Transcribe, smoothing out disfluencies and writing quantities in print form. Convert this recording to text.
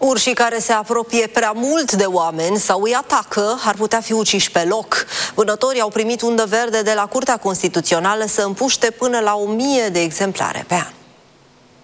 Urșii care se apropie prea mult de oameni sau îi atacă ar putea fi uciși pe loc. Vânătorii au primit undă verde de la Curtea Constituțională să împuște până la 1000 de exemplare pe an.